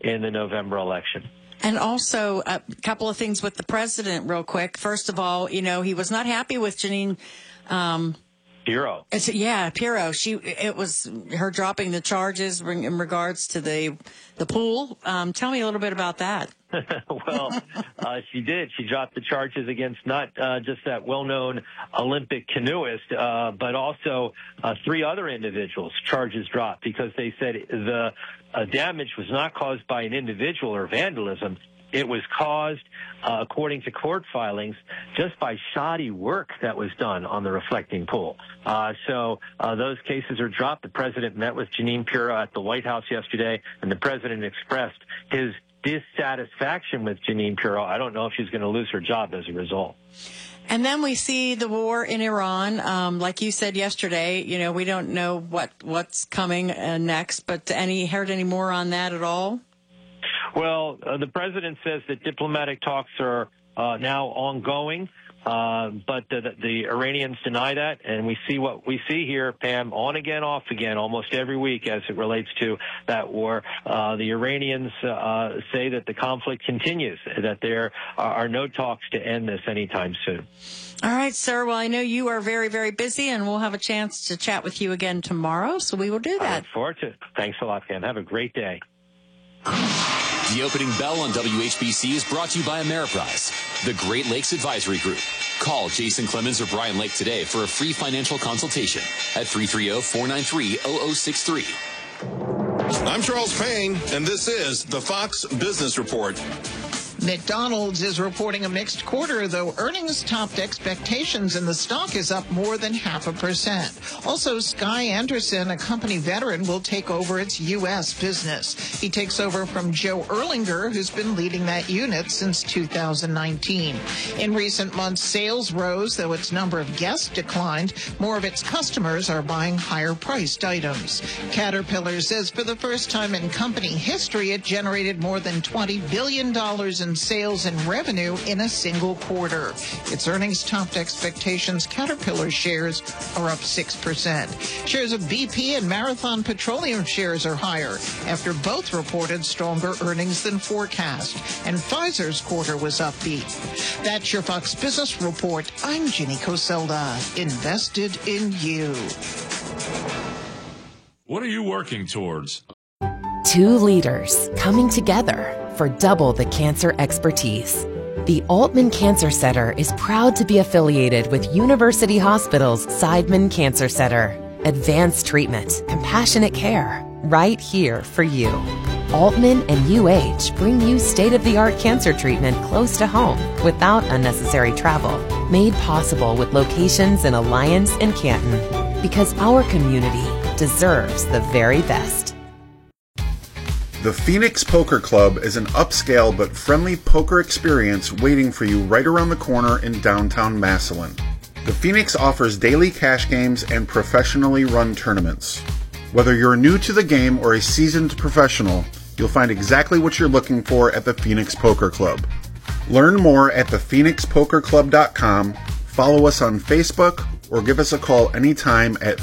in the November election. And also a couple of things with the president real quick. First of all, he was not happy with Jeanine Pirro. Pirro. It was her dropping the charges in regards to the pool. Tell me a little bit about that. Well, she did. She dropped the charges against not just that well-known Olympic canoeist, but also 3 other individuals. Charges dropped because they said the damage was not caused by an individual or vandalism. It was caused, according to court filings, just by shoddy work that was done on the reflecting pool. So those cases are dropped. The president met with Jeanine Pirro at the White House yesterday, and the president expressed his dissatisfaction with Jeanine Pirro. I don't know if she's going to lose her job as a result. And then we see the war in Iran. Like you said yesterday, we don't know what's coming next, but heard any more on that at all? Well, the president says that diplomatic talks are now ongoing, but the Iranians deny that, and we see what we see here, Pam, on again, off again, almost every week as it relates to that war. The Iranians say that the conflict continues, that there are no talks to end this anytime soon. All right, sir. Well, I know you are very, very busy, and we'll have a chance to chat with you again tomorrow, so we will do that. I look forward to it. Thanks a lot, Pam. Have a great day. The opening bell on WHBC is brought to you by Ameriprise, the Great Lakes Advisory Group. Call Jason Clemens or Brian Lake today for a free financial consultation at 330-493-0063. I'm Charles Payne, and this is the Fox Business Report. McDonald's is reporting a mixed quarter, though earnings topped expectations and the stock is up more than 0.5%. Also, Sky Anderson, a company veteran, will take over its U.S. business. He takes over from Joe Erlinger, who's been leading that unit since 2019. In recent months, sales rose, though its number of guests declined. More of its customers are buying higher-priced items. Caterpillar says for the first time in company history, it generated more than $20 billion in sales and revenue in a single quarter. Its earnings topped expectations. Caterpillar shares are up 6%. Shares of BP and Marathon Petroleum shares are higher after both reported stronger earnings than forecast. And Pfizer's quarter was upbeat. That's your Fox Business Report. I'm Ginny Coselda. Invested in you. What are you working towards? 2 leaders coming together for double the cancer expertise. The Altman Cancer Center is proud to be affiliated with University Hospital's Seidman Cancer Center. Advanced treatment, compassionate care, right here for you. Altman and UH bring you state-of-the-art cancer treatment close to home without unnecessary travel. Made possible with locations in Alliance and Canton. Because our community deserves the very best. The Phoenix Poker Club is an upscale but friendly poker experience waiting for you right around the corner in downtown Massillon. The Phoenix offers daily cash games and professionally run tournaments. Whether you're new to the game or a seasoned professional, you'll find exactly what you're looking for at the Phoenix Poker Club. Learn more at thephoenixpokerclub.com, follow us on Facebook, or give us a call anytime at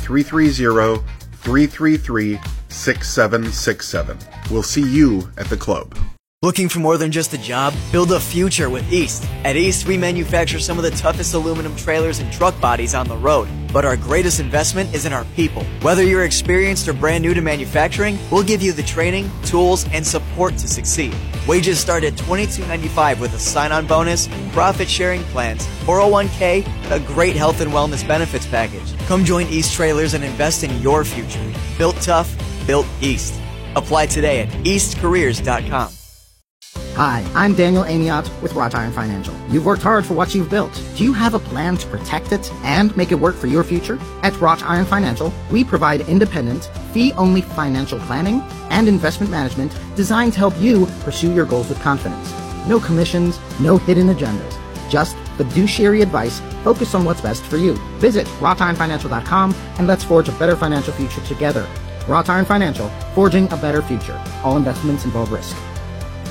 330-333-6767. We'll see you at the club. Looking for more than just a job? Build a future with East. At East, we manufacture some of the toughest aluminum trailers and truck bodies on the road. But our greatest investment is in our people. Whether you're experienced or brand new to manufacturing, we'll give you the training, tools, and support to succeed. Wages start at $22.95 with a sign-on bonus, profit-sharing plans, 401k, and a great health and wellness benefits package. Come join East Trailers and invest in your future. Built tough, built East. Apply today at eastcareers.com. Hi, I'm Daniel Amiot with Wrought Iron Financial. You've worked hard for what you've built. Do you have a plan to protect it and make it work for your future? At Wrought Iron Financial, we provide independent, fee-only financial planning and investment management designed to help you pursue your goals with confidence. No commissions, no hidden agendas. Just fiduciary advice focused on what's best for you. Visit wroughtironfinancial.com and let's forge a better financial future together. Wrought Iron Financial, forging a better future. All investments involve risk.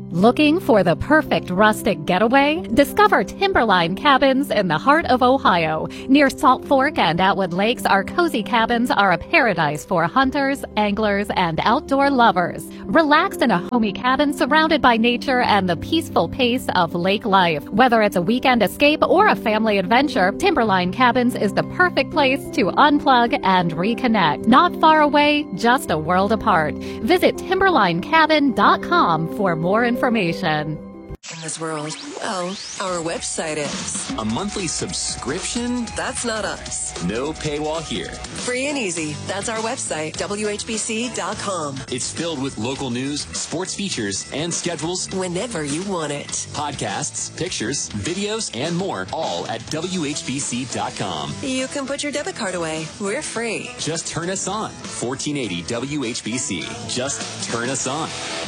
Looking for the perfect rustic getaway? Discover Timberline Cabins in the heart of Ohio. Near Salt Fork and Atwood Lakes, our cozy cabins are a paradise for hunters, anglers, and outdoor lovers. Relax in a homey cabin surrounded by nature and the peaceful pace of lake life. Whether it's a weekend escape or a family adventure, Timberline Cabins is the perfect place to unplug and reconnect. Not far away, just a world apart. Visit timberlinecabin.com for more information. In this world, well, our website is. A monthly subscription? That's not us. No paywall here. Free and easy. That's our website, WHBC.com. It's filled with local news, sports features, and schedules. Whenever you want it. Podcasts, pictures, videos, and more, all at WHBC.com. You can put your debit card away. We're free. Just turn us on. 1480 WHBC. Just turn us on.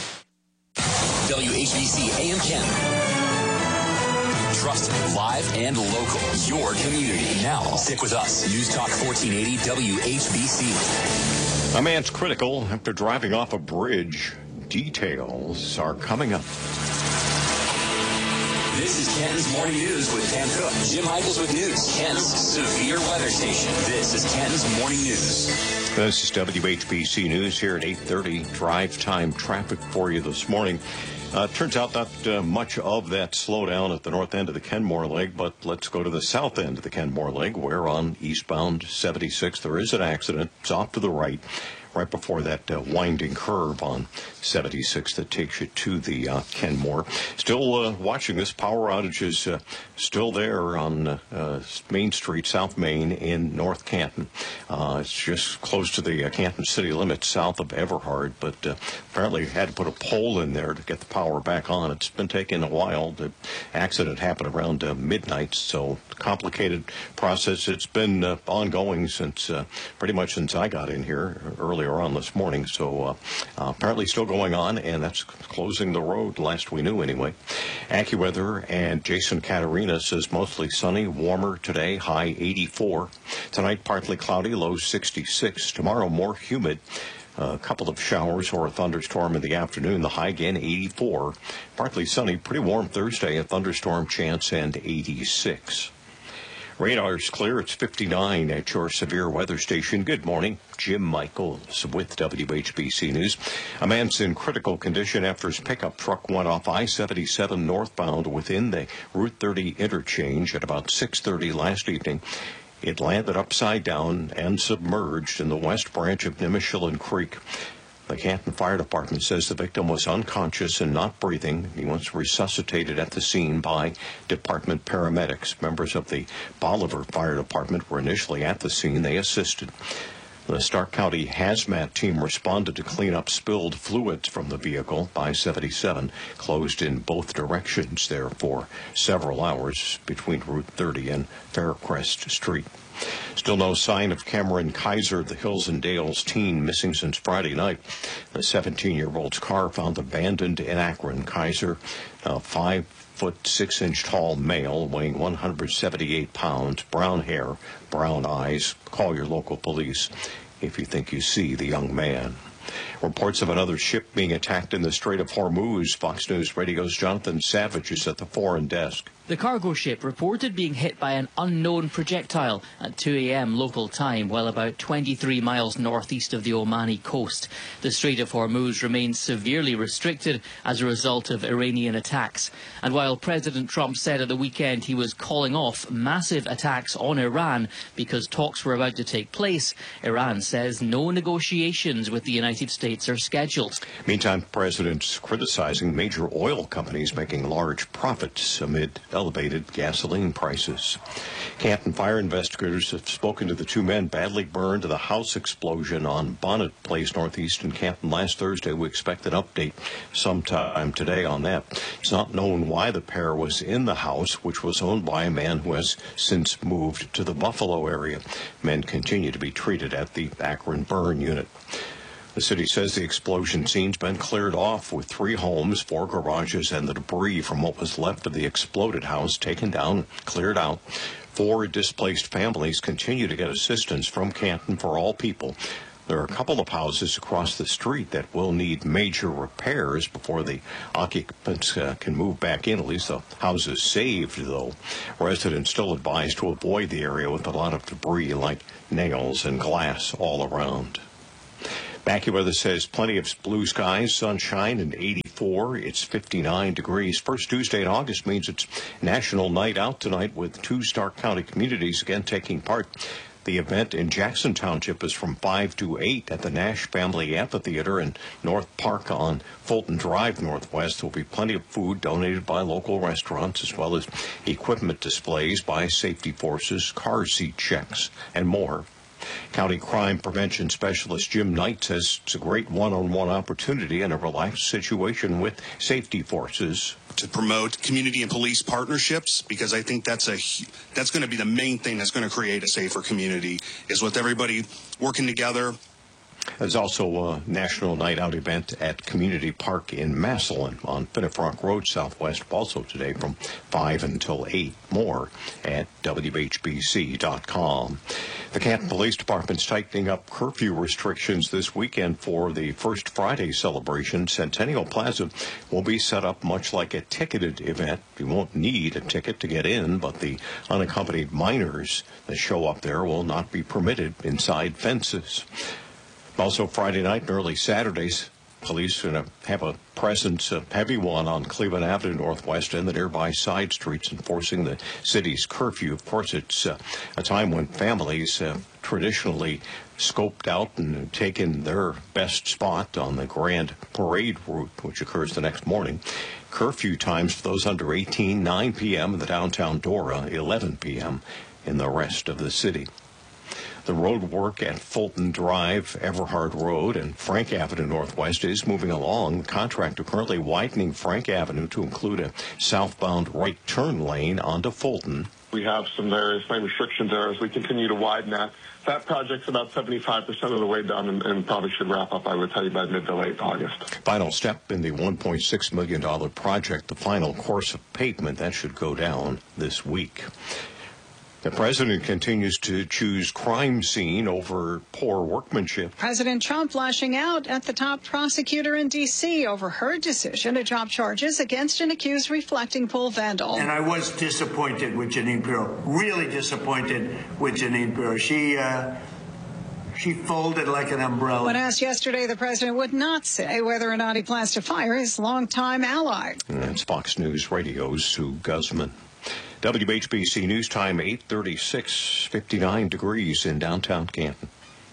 WHBC AM Kent. Trusted, live, and local. Your community. Now, stick with us. News Talk 1480 WHBC. A man's critical after driving off a bridge. Details are coming up. This is Ken's Morning News with Dan Cook. Jim Michaels with news. Ken's severe weather station. This is Ken's Morning News. This is WHBC News here at 8:30. Drive time traffic for you this morning. Turns out not much of that slowdown at the north end of the Kenmore Leg, but let's go to the south end of the Kenmore Leg, where on eastbound 76 there is an accident. It's off to the right before that winding curve on 76 that takes you to the Kenmore. Still watching this. Power outage is still there on Main Street, South Main in North Canton. It's just close to the Canton city limits south of Everhard, but apparently had to put a pole in there to get the power back on. It's been taking a while. The accident happened around midnight, so complicated process. It's been ongoing since pretty much since I got in here earlier on this morning, so apparently still going on, and that's closing the road, last we knew anyway. AccuWeather and Jason Caterina says mostly sunny, warmer today, high 84. Tonight partly cloudy, low 66. Tomorrow more humid. A couple of showers or a thunderstorm in the afternoon. The high again 84. Partly sunny, pretty warm Thursday, a thunderstorm chance, and 86. Radar's clear. It's 59 at your severe weather station. Good morning. Jim Michaels with WHBC News. A man's in critical condition after his pickup truck went off I-77 northbound within the Route 30 interchange at about 6:30 last evening. It landed upside down and submerged in the west branch of Nimishillen Creek. The Canton Fire Department says the victim was unconscious and not breathing. He was resuscitated at the scene by department paramedics. Members of the Bolivar Fire Department were initially at the scene. They assisted. The Stark County hazmat team responded to clean up spilled fluids from the vehicle. I-77 closed in both directions there for several hours between Route 30 and Faircrest Street. Still no sign of Cameron Kaiser, the Hills and Dales teen missing since Friday night. The 17-year-old's car found abandoned in Akron. Kaiser, a 5'6" tall male weighing 178 pounds, brown hair, brown eyes. Call your local police if you think you see the young man. Reports of another ship being attacked in the Strait of Hormuz. Fox News Radio's Jonathan Savage is at the foreign desk. The cargo ship reported being hit by an unknown projectile at 2 a.m. local time, while about 23 miles northeast of the Omani coast. The Strait of Hormuz remains severely restricted as a result of Iranian attacks. And while President Trump said at the weekend he was calling off massive attacks on Iran because talks were about to take place, Iran says no negotiations with the United States are scheduled. Meantime, president's criticizing major oil companies making large profits amid elevated gasoline prices. Canton fire investigators have spoken to the two men badly burned in the house explosion on Bonnet Place northeast in Canton last Thursday. We expect an update sometime today on that. It's not known why the pair was in the house, which was owned by a man who has since moved to the Buffalo area. Men continue to be treated at the Akron Burn Unit. The city says the explosion scene's been cleared off, with 3 homes, 4 garages, and the debris from what was left of the exploded house taken down, cleared out. 4 displaced families continue to get assistance from Canton for All People. There are a couple of houses across the street that will need major repairs before the occupants can move back in. At least the house is saved, though. Residents still advised to avoid the area with a lot of debris like nails and glass all around. AccuWeather says plenty of blue skies, sunshine, and 84. It's 59 degrees. First Tuesday in August means it's National Night Out tonight with 2 Stark County communities again taking part. The event in Jackson Township is from 5 to 8 at the Nash Family Amphitheater in North Park on Fulton Drive Northwest. There will be plenty of food donated by local restaurants as well as equipment displays by safety forces, car seat checks, and more. County Crime Prevention Specialist Jim Knight says it's a great one-on-one opportunity in a relaxed situation with safety forces. To promote community and police partnerships, because I think that's going to be the main thing that's going to create a safer community, is with everybody working together. There's also a National Night Out event at Community Park in Massillon on Finney Rock Road Southwest, also today from 5 until 8. More at WHBC.com. The Canton Police Department's tightening up curfew restrictions this weekend for the First Friday celebration. Centennial Plaza will be set up much like a ticketed event. You won't need a ticket to get in, but the unaccompanied minors that show up there will not be permitted inside fences. Also Friday night and early Saturdays, police are going to have a presence, a heavy one, on Cleveland Avenue Northwest and the nearby side streets enforcing the city's curfew. Of course, it's a time when families have traditionally scoped out and taken their best spot on the Grand Parade route, which occurs the next morning. Curfew times for those under 18, 9 p.m. in the downtown Dora, 11 p.m. in the rest of the city. The road work at Fulton Drive, Everhard Road, and Frank Avenue Northwest is moving along. The contractor currently widening Frank Avenue to include a southbound right turn lane onto Fulton. We have some various lane restrictions there as we continue to widen that. That project's about 75% of the way done and probably should wrap up, I would tell you, by mid to late August. Final step in the $1.6 million project, the final course of pavement, that should go down this week. The president continues to choose crime scene over poor workmanship. President Trump lashing out at the top prosecutor in D.C. over her decision to drop charges against an accused reflecting pool vandal. And I was disappointed with Jeanine Pirro, really disappointed with Jeanine Pirro. She folded like an umbrella. When asked yesterday, the president would not say whether or not he plans to fire his longtime ally. And that's Fox News Radio's Sue Guzman. WHBC News Time, 8:36, 59 degrees in downtown Canton.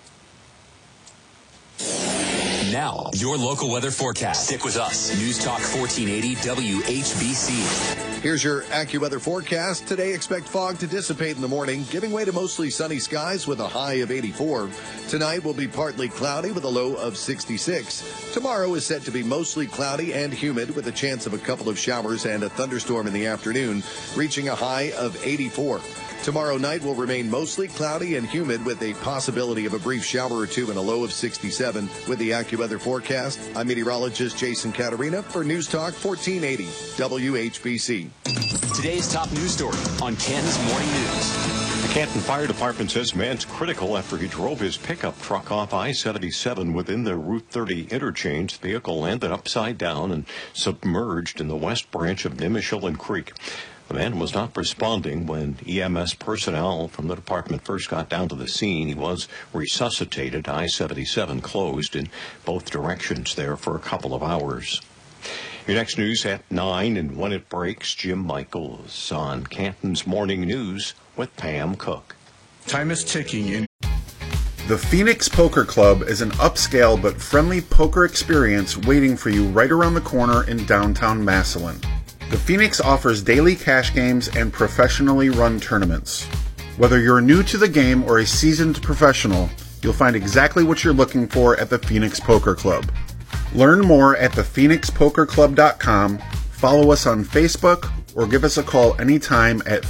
Now, your local weather forecast. Stick with us. News Talk 1480 WHBC. Here's your AccuWeather forecast. Today, expect fog to dissipate in the morning, giving way to mostly sunny skies with a high of 84. Tonight will be partly cloudy with a low of 66. Tomorrow is set to be mostly cloudy and humid with a chance of a couple of showers and a thunderstorm in the afternoon, reaching a high of 84. Tomorrow night will remain mostly cloudy and humid with a possibility of a brief shower or two and a low of 67. With the AccuWeather forecast, I'm meteorologist Jason Caterina for News Talk 1480 WHBC. Today's top news story on Canton's Morning News. The Canton Fire Department says man's critical after he drove his pickup truck off I-77 within the Route 30 interchange. The vehicle landed upside down and submerged in the west branch of Nimishillen Creek. The man was not responding when EMS personnel from the department first got down to the scene. He was resuscitated. I-77 closed in both directions there for a couple of hours. Your next news at 9, and when it breaks, Jim Michaels on Canton's Morning News with Pam Cook. Time is ticking. The Phoenix Poker Club is an upscale but friendly poker experience waiting for you right around the corner in downtown Massillon. The Phoenix offers daily cash games and professionally run tournaments. Whether you're new to the game or a seasoned professional, you'll find exactly what you're looking for at the Phoenix Poker Club. Learn more at thephoenixpokerclub.com, follow us on Facebook, or give us a call anytime at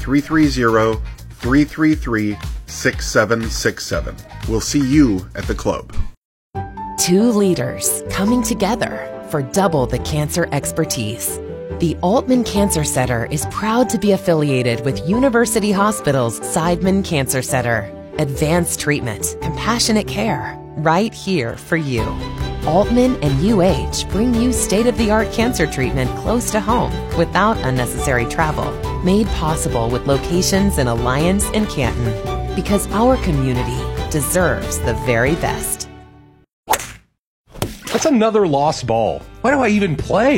330-333-6767. We'll see you at the club. Two leaders coming together for double the cancer expertise. The Altman Cancer Center is proud to be affiliated with University Hospital's Seidman Cancer Center. Advanced treatment, compassionate care, right here for you. Altman and UH bring you state-of-the-art cancer treatment close to home without unnecessary travel. Made possible with locations in Alliance and Canton. Because our community deserves the very best. That's another lost ball. Why do I even play?